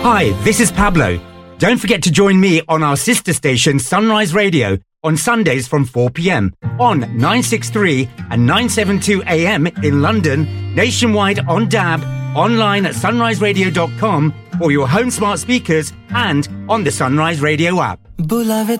Hi, this is Pablo. Don't forget to join me on our sister station Sunrise Radio on Sundays from 4 p.m. on 963 and 972 AM in London, nationwide on DAB, online at sunriseradio.com, or your home smart speakers, and on the Sunrise Radio app.